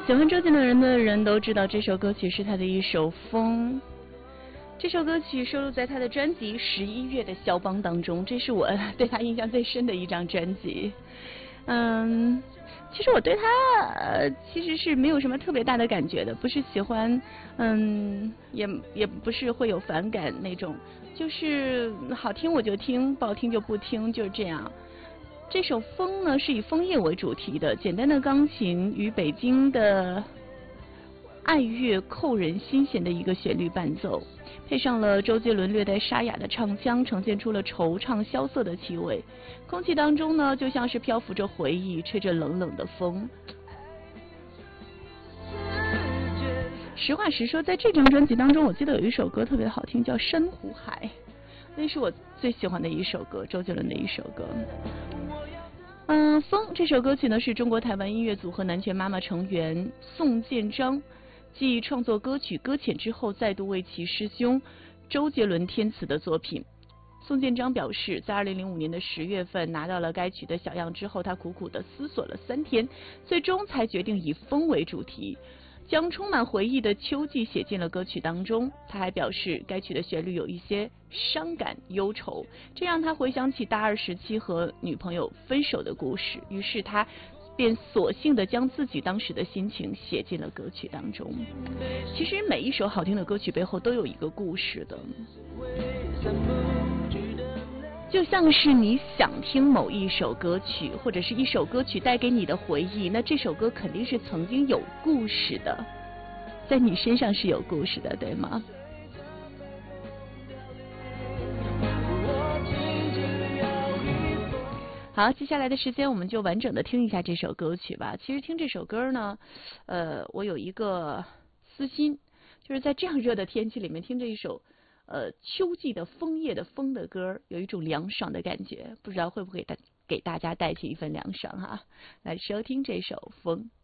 喜欢周杰伦的人都知道，这首歌曲是他的一首《风》。这首歌曲收录在他的专辑《11月的肖邦》当中，这是我对他印象最深的一张专辑。其实我对他其实是没有什么特别大的感觉的，不是喜欢，也不是会有反感那种，就是好听我就听，不好听就不听，就是这样。这首《风》呢是以枫叶为主题的，简单的钢琴与北京的爱乐扣人心弦的一个旋律伴奏，配上了周杰伦略带沙哑的唱腔，呈现出了惆怅萧瑟的气味。空气当中呢，就像是漂浮着回忆，吹着冷冷的风。实话实说，在这张专辑当中，我记得有一首歌特别好听，叫《珊瑚海》，那是我最喜欢的一首歌，周杰伦的一首歌。风这首歌曲呢，是中国台湾音乐组合南拳妈妈成员宋建章继创作歌曲《搁浅》之后，再度为其师兄周杰伦填词的作品。宋建章表示，在2005年的10月份拿到了该曲的小样之后，他苦苦地思索了3天，最终才决定以风为主题，将充满回忆的秋季写进了歌曲当中。他还表示，该曲的旋律有一些伤感忧愁，这让他回想起大二时期和女朋友分手的故事，于是他便索性的将自己当时的心情写进了歌曲当中。其实每一首好听的歌曲背后都有一个故事的，就像是你想听某一首歌曲，或者是一首歌曲带给你的回忆，那这首歌肯定是曾经有故事的，在你身上是有故事的，对吗？好，接下来的时间我们就完整的听一下这首歌曲吧。其实听这首歌呢，我有一个私心，就是在这样热的天气里面听这一首秋季的枫叶的风的歌，有一种凉爽的感觉，不知道会不会给大家带去一份凉爽哈。来收听这首《风》。